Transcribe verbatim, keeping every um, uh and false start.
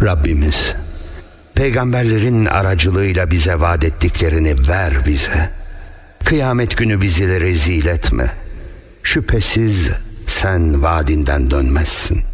Rabbimiz, peygamberlerin aracılığıyla bize vaat ettiklerini ver bize. Kıyamet günü bizi rezil etme. Şüphesiz sen vaadinden dönmezsin.